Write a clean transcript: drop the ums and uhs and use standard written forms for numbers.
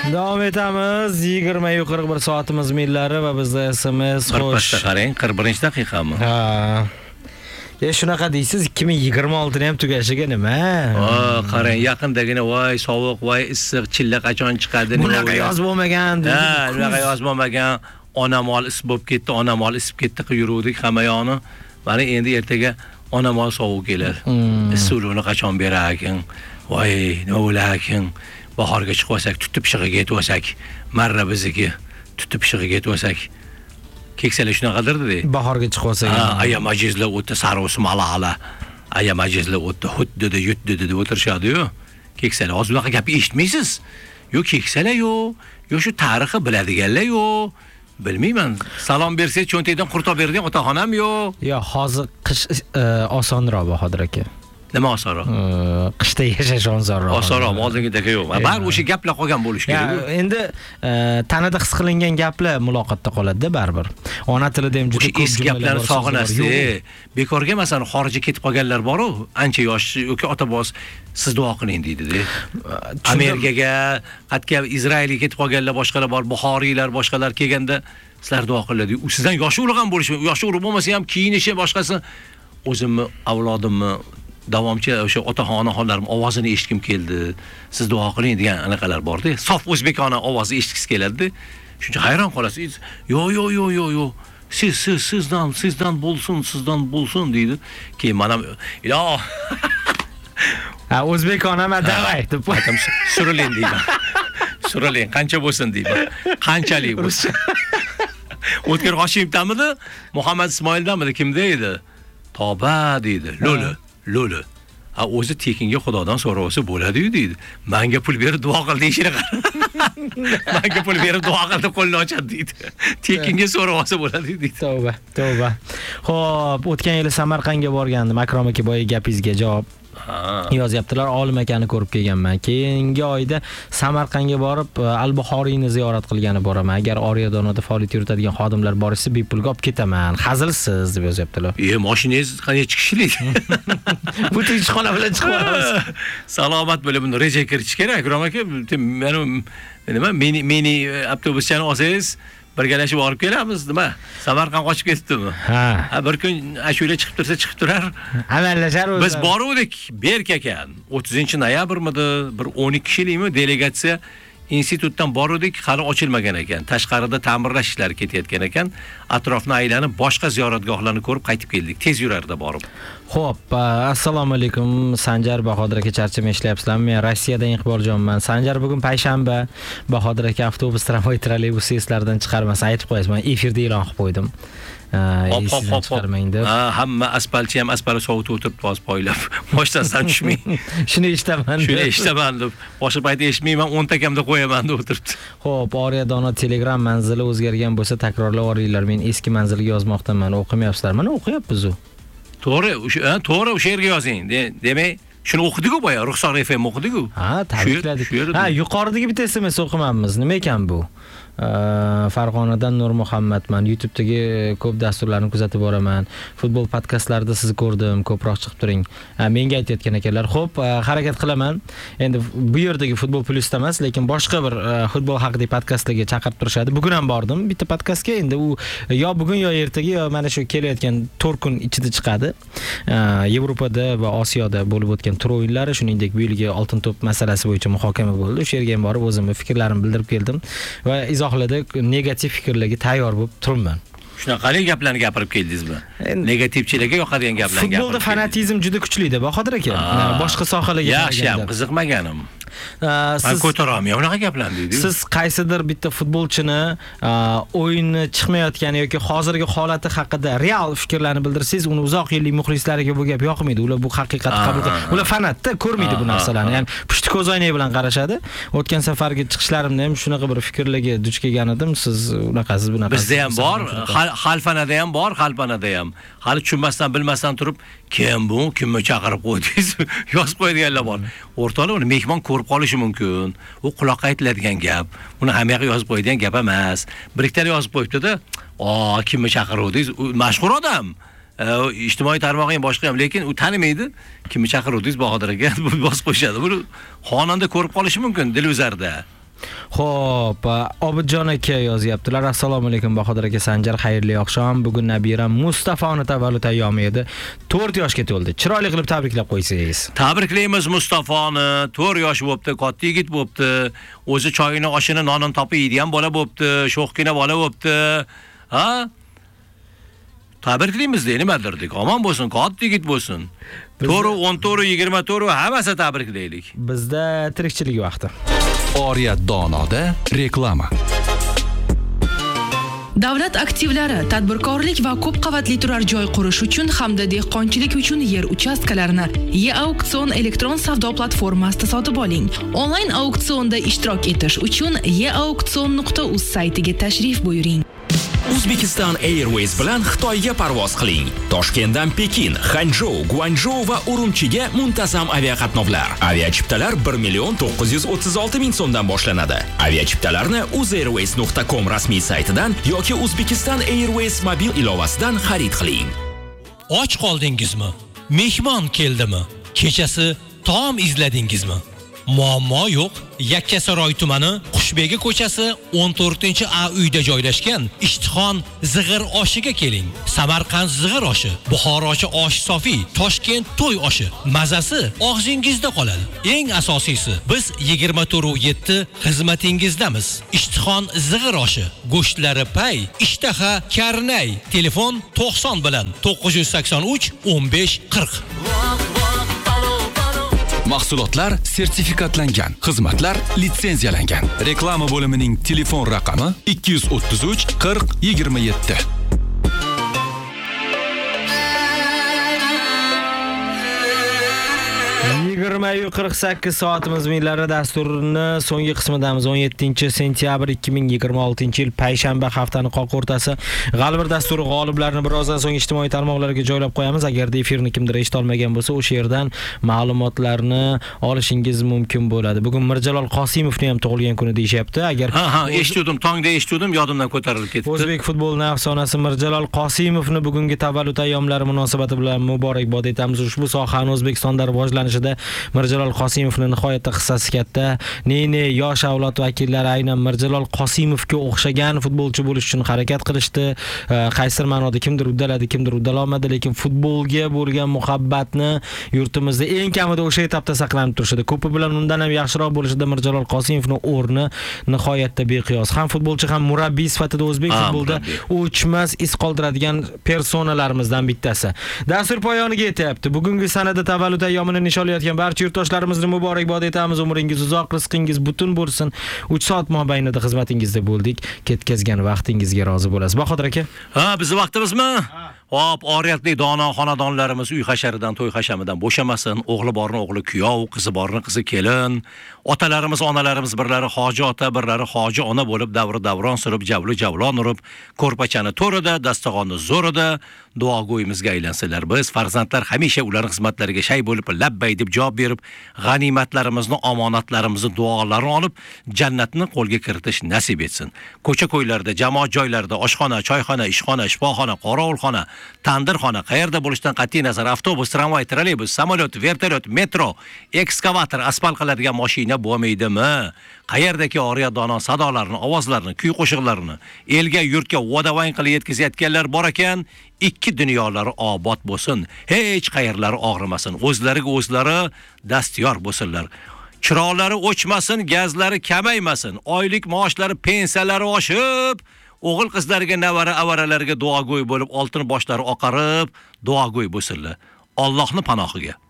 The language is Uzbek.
Davom etamiz. 20:41 soatimiz millari va bizda SMS xo'sh. Qarang, 41-daqiqami? Ha. Shunaqa deysiz, 2026 ni ham tugashiga nima? Qarang, yaqindagina voy sovuq, voy issiq, chilla qachon chiqadi? Bunaqa yoz bo'lmagan. Bunaqa yoz bo'lmagan. Onamol isib bo'lib ketdi, onamol isib ketdi qilib yuruvdik hamma yo'ni. Mana endi ertaga onamol sovuq kelar. Issiqlikni qachon berakin? Voy, nima bo'lakin? Bahorga chiqib olsak, tutib shig'iga yetib olsak, marra bizniki tutib shig'iga yetib olsak. Keksalar shunaqadir-da. Bahorga chiqib olsak. Aya majizlar o'tda sarvus malala. Aya majizlar o'tda huddida yutdida deb o'tirishadi-yu. Keksalar hozir bunaqa gap eshitmaysiz. Yo keksalar yo shu tarixni biladiganlar yo. Bilmayman. Salom bersangiz cho'ntakdan qurtob beradigan otaxonam yo. Yo, hozir qish osonroq Bahodir aka. Nima osonroq? Qishda yashash osonroq. Osonroq, oldingidagi yo'q. Bari o'sha gaplar qolgan bo'lish kerak. Endi tanada his qilingan gaplar muloqotda qoladi-da baribir. Ona tilida ham juda ko'p eski gaplarni sog'inasiz. Bekorga masalan xorijga ketib qolganlar bor-ku, ancha yosh yoki ota-bobosi siz duo qiling deydi-da. Amerikaga, hatto Izrailga ketib qolganlar boshqalar bor, buxoriylar, boshqalar kelganda sizlar duo qiladi. U sizdan yoshi ulg'an bo'lishi, yoshi ulug' bo'lmasa ham kiyinishi boshqasi. O'zimni avlodimni davomchi o'sha otaxonaxonlarim ovozini eshitkim keldi. Siz duo qiling degan anaqalar bor-da. Sof o'zbekona ovozni eshitgisi keladi-da. Shuncha hayron qolasiz. Yo. Sizdan bo'lsin deydi. Keyin men ham iloh. O'zbekona davay deb aytam, suriling deyman. Suriling qancha bo'lsin deyman. Qanchalik bo'lsin. O'tkir Hoshimdamidi? Muhammad Ismoildamidi? Kimda edi? Toba deydi. Lo'li. O'zi tekinga Xudodan so'rasa bo'ladi-yu deydi. Menga pul berib duo qil deyishini qara. Menga pul berib duo qil deb qo'lni ochadi deydi. Tekinga so'rasa bo'ladi deydi. Tavba. Xo'p, o'tgan yili Samarqandga borgandim. Akrom aka boya gapingizga javob yozyaptilar. Olim akani ko'rib kelganman. Keyingi oyda Samarqandga borib Al-Buxoriyni ziyorat qilgani boraman. Agar Oriyadonada faoliyat yuritadigan xodimlar bor esa bepulga olib ketaman. Hazilsiz deb yozyaptilar. Mashinangiz qancha kishilik? Butun xona bilan chiqib olamiz. Salomat bo'lib buni rejaga kiritish kerak. Akrom aka, meni avtobuschani olsangiz birgalashib olib kelamiz, nima? Samarqand qochib ketdimi? Bir kun ashula chiqib tursa chiqib turar. Amallashar o'zi. Biz boruvdik Berkakan. 30-noyabrmidi, bir 12 kishilikmi delegatsiya institutdan boruvdik, hali ochilmagan ekan. Tashqarida ta'mirlash ishlari ketayotgan ekan. Atrofni aylanib boshqa ziyoratgohlarni ko'rib qaytib keldik. Tez yurarda borib. Xo'p, assalomu alaykum. Sanjar Bahodir aka, charchama ishlayapsizlarmi? Men Rossiyadan Iqboljonman. Sanjar, bugun payshanba. Bahodir aka avtobus, tramvay, trolleybus reyslardan chiqarmasa aytib qo'yasiz. Men efirda e'lon qilib qo'ydim. Hamma asfaltchi ham asfalt sovutib o'tirib poylab boshdan tushmay. Shuni eshitaman deb. Boshqa payt eshitmayman, 10 takamda qo'yaman deb o'tiribdi. Xo'p, Oriyadona Telegram manzili o'zgargan bo'lsa takrorlab olinglar. Men eski manzilga yozmoqdaman. O'qimayapsizlar. Mana o'qiyapmiz-ku. To'g'ri, o'sha yerga yozing. Demak, shuni o'qidik-ku boya, Ruxsor FM o'qidik-ku. Ta'kidladik. Yuqoridagi bitta SMS o'qimamiz. Nima ekan bu? Farg'onadan Nur Muhammadman. YouTube'dagi ko'p dasturlarni kuzatib boraman. Futbol podkastlarida sizni ko'rdim. Ko'proq chiqib turing. Menga aytayotgan ekanlar. Xo'p, harakat qilaman. Endi bu yerdagi Futbol Plusda emas, lekin boshqa bir futbol haqidagi podkastlarga chaqirib turishadi. Bugun ham bordim bitta podkastga. Endi u yo bugun yo ertaga yo mana shu kelayotgan 4 kun ichida chiqadi. Yevropada va Osiyoda bo'lib o'tgan tur o'yinlari, shuningdek bu yilgi Oltin to'p masalasi bo'yicha muhokama bo'ldi. O'sha yerga ham borib o'zimni fikrlarimni bildirib keldim va izohlada negativ fikrlarga tayyor bo'lib turibman. Shunaqali gaplarni gapirib keldingizmi? Negativchilarga yoqadigan gaplarni gapirib. Futbolda fanatizm juda kuchli-da, Bahodir aka. Boshqa sohalarga yaxshi, qiziqmaganim. Siz ko'tarolmayman unaqa gaplarni deydi. Siz qaysidir bitta futbolchini o'yinni chiqmayotgani yoki hozirgi holati haqida real fikrlarni bildirsangiz, uni uzoq yillik muxlislariga bu gap yoqmaydi. Ular bu haqiqatni qabul qiladi. Ular fanatda ko'rmaydi bu narsalarni. Ya'ni pushti ko'z oynak bilan qarashadi. O'tgan safargi chiqishlarimda ham shunaqa bir fikrlarga duch kelgan edim. Siz unaqasiz bunaqa. Bizda ham bor, xalfanada ham bor, xalpanada ham. Hali tushunmasdan, bilmasdan turib, kim bu, kimni chaqirib qo'ydingiz? Yozib qo'yganlar bor. O'rtoqlar uni mehmon ko'rib qolishi mumkin. U quloqqa aytiladigan gap. Uni hammaga yozib qo'yadigan gap emas. Bir ikkita yozib qo'yibdi-da, kimni chaqiruvdingiz? Mashhur odam. ijtimoiy tarmog'i ham boshqa ham, lekin u tanimaydi. Kimni chaqiruvdingiz Bahodir aka? Bosib qo'yishadi. Buni xonanda ko'rib qolishi mumkin Diluzarda. Xo'p, Obidjon aka yozyaptilar. Assalomu alaykum Bahodir aka, Sanjar, xayrli oqshom. Bugun nabiram Mustafoni tavallud ayyomi edi. 4 yoshga to'ldi. Chiroyli qilib tabriklab qo'ysangiz. Tabriklaymiz Mustafoni. 4 yosh bo'libdi, katta yigit bo'libdi. O'zi choyini, oshini, nonini topib yeydigan bola bo'libdi, sho'xgina bola bo'libdi. Ha? Tabriklaymiz nimadir dedik. Omon bo'lsin, katta yigit bo'lsin. 4, 14, 24 hammasi tabriklaylik. Bizda tirikchilik vaqti. Oriyat donoda reklama. Davlat aktivlari, tadbirkorlik va ko'p qavatli turar joy qurish uchun hamda dehqonchilik uchun yer uchastkalarini E-Auksion elektron savdo platformasida sotib oling. Onlayn auksionda ishtirok etish uchun eauksion.uz saytiga tashrif buyuring. Uzbekistan Airways bilan Xitoyga parvoz qiling. Toshkentdan Pekin, Hanzhou, Guangzhou va Urumchiga muntazam aviaqatnovlar. Aviachiptalar 1,936,000 so'mdan boshlanadi. Aviachiptalarni uzairways.com rasmiy saytidan yoki Uzbekistan Airways mobil ilovasidan xarid qiling. Och qoldingizmi? Mehmon keldimi? Kechasi taom izladingizmi? Muammo yo'q. Yakkasaroy tumani Qushbegi ko'chasi 14-A uyda joylashgan Ishtixon zig'ir oshiga keling. Samarqand zig'ir oshi, Buxorochi osh sofi, Toshkent to'y oshi. Mazasi og'zingizda qoladi. Eng asosiysi, biz 24/7 xizmatingizdamiz. Ishtixon zig'ir oshi, go'shtlari pay, ishtaha karnay. Telefon 90 bilan 983 15 40. Mahsulotlar sertifikatlangan, xizmatlar litsenziyalangan. Reklama bo'limining telefon raqami 233 40 27. Yigirma 48 soatimiz minglari dasturini so'nggi qismidamiz. 17-sentyabr 2026-yil payshanba, haftaning qoq o'rtasi. G'alvir dasturi g'oliblarini birozdan so'ng ijtimoiy tarmoqlarga joylab qo'yamiz. Agarda efirni kimdir eshita olmagan bo'lsa, o'sha yerdan ma'lumotlarni olishingiz mumkin bo'ladi. Bugun Mirjalol Qosimovning ham tug'ilgan kuni deyapti. Agar eshitdim, tongda eshitdim, yodimdan ko'tarilib ketdi. O'zbek futbolining afsonasi Mirjalol Qosimovni bugungi tavallud ayyomlari munosabati bilan muborakbod etamiz. Ushbu sohani O'zbekistonda rivojlanishida Mirjalol Qosimovning nihoyatda hissasi katta. Yosh avlod vakillari aynan Mirjalol Qosimovga o'xshagan futbolchi bo'lish uchun harakat qilishdi. Qaysidir ma'noda kimdir uddaladi, kimdir uddalolmadi, lekin futbolga bo'lgan muhabbatni yurtimizda eng kamida o'sha etapda saqlanib turishdi. Ko'pi bilan undan ham yaxshiroq bo'lishida Mirjalol Qosimovning o'rni nihoyatda beqiyos. Ham futbolchi, ham murabbiy sifatida o'zbek futbolida o'chmas iz qoldiradigan personalarimizdan bittasi. Dastur poyoniga yetyapti. Bugungi sanada tavallud ayyomini nishonlayotgan barcha yurtdoshlarimizni muborakbod etamiz. Umringiz uzoq, rizqingiz butun bo'lsin. 3 soat mobaynida xizmatingizda bo'ldik. Ketkazgan vaqtingizga rozi bo'lasiz. Bahodir aka? Bizni vaqtimizmi? Hop, oriyatli dono xonadonlarimiz uy hasharidan, to'y hashamidan bo'shamasin. O'g'li borni o'g'li kuyov, qizi borni qizi kelin. Otalarimiz, onalarimiz birlari hoji ota, birlari hoji ona bo'lib davron surib, javlon urib, ko'rpachani to'rida, dastag'onni zo'rida duogo'yimizga aylansalar. Biz farzandlar hamisha ularning xizmatlariga shay bo'lib, labbay deb javob berib, g'animatlarimizni, omonatlarimizni, duolarini olib, jannatni qo'lga kiritish nasib etsin. Ko'cha-ko'ylarda, jamoat joylarida, oshxona, choyxona, ishxona, shifoxona, qorovulxona, tandirxona, qayerda bo'lishidan qat'iy nazar, avtobus, tramvay, trolleybus, samolyot, vertolyot, metro, ekskavator, asfalt qiladigan mashina bo'lmaydimi? Qayerdagi oriyat dono sadolarni, ovozlarni, kuy qo'shiqlarini elga, yurtga vodavang qilib yetkazayotganlar bor ekan, ikki dunyolari obod bo'lsin, hech qayerlari og'rimasin, o'zlariga o'zlari dastyor bo'lsinlar. Chiroqlari o'chmasin, gazlari kamaymasin, oylik maoshlari, pensiyalari oshib, o'g'il qizlariga, navara avaralarga duogo'y bo'lib, oltin boshlari oqarib, duogo'y bo'lsinlar. Allohning panohiga.